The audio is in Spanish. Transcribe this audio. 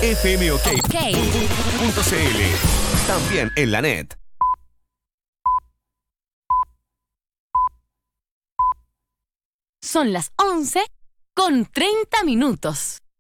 fmok.cl. También en la net. Son las 11:30.